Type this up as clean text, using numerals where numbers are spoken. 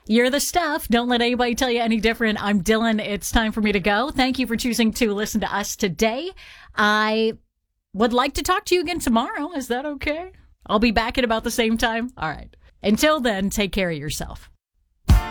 You're the stuff. Don't let anybody tell you any different. I'm Dylan. It's time for me to go. Thank you for choosing to listen to us today. I would like to talk to you again tomorrow. Is that okay? I'll be back at about the same time. All right. Until then, take care of yourself.